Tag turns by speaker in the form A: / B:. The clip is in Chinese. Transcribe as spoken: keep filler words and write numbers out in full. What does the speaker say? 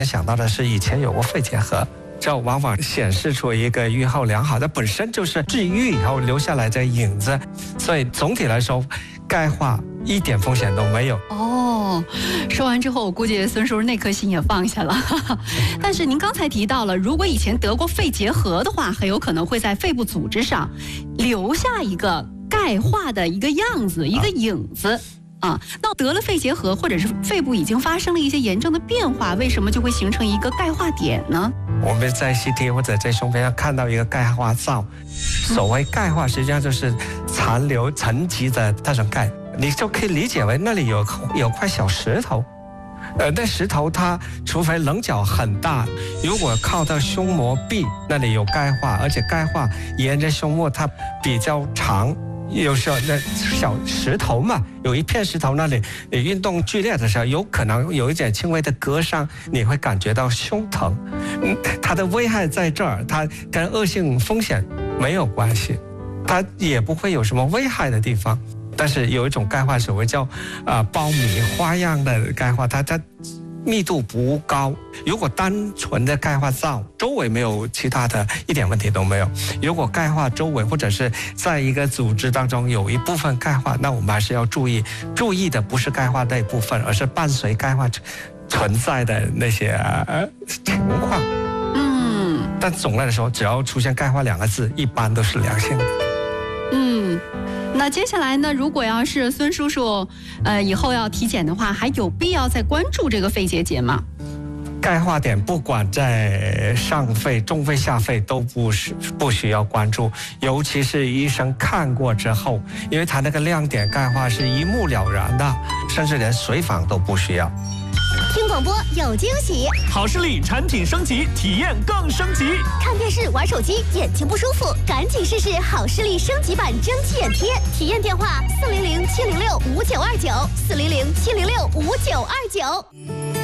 A: 想到的是以前有过肺结核，这往往显示出一个预后良好，它本身就是治愈以后留下来的影子，所以总体来说，钙化一点风险都没有。
B: 哦，说完之后，我估计孙叔那颗心也放下了。但是您刚才提到了，如果以前得过肺结核的话，很有可能会在肺部组织上留下一个钙化的一个样子，一个影子。啊，那得了肺结核，或者是肺部已经发生了一些炎症的变化，为什么就会形成一个钙化点呢？
A: 我们在 C T 或者在胸片上看到一个钙化灶，所谓钙化实际上就是残留沉积的那种钙，你就可以理解为那里有有块小石头。呃，那石头它除非棱角很大，如果靠到胸膜壁那里有钙化，而且钙化沿着胸膜它比较长。有时候那小石头嘛，有一片石头那里，你运动剧烈的时候，有可能有一点轻微的割伤，你会感觉到胸疼。嗯，它的危害在这儿，它跟恶性风险没有关系，它也不会有什么危害的地方。但是有一种钙化，所谓叫啊、呃、苞米花样的钙化，它它密度不高。如果单纯的钙化灶周围没有其他的一点问题都没有，如果钙化周围或者是在一个组织当中有一部分钙化，那我们还是要注意，注意的不是钙化那一部分，而是伴随钙化存在的那些、呃、情况。嗯，但总的来说，只要出现钙化两个字，一般都是良性的。
B: 嗯。那接下来呢？如果要是孙叔叔，呃，以后要体检的话，还有必要再关注这个肺结节吗？
A: 钙化点不管在上肺、中肺、下肺都不是不需要关注，尤其是医生看过之后，因为他那个亮点钙化是一目了然的，甚至连随访都不需要。
C: 听广播有惊喜，
D: 好视力产品升级，体验更升级。
C: 看电视玩手机眼睛不舒服，赶紧试试好视力升级版蒸汽眼贴。体验电话：四零零七零六五九二九，四零零七零六五九二九。